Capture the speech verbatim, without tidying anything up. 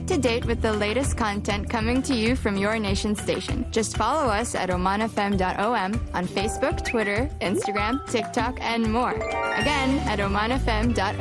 to date with the latest content coming to you from your nation station. Just follow us at oman f m dot o m on Facebook, Twitter, Instagram, TikTok, and more. Again, at oman f m dot o m.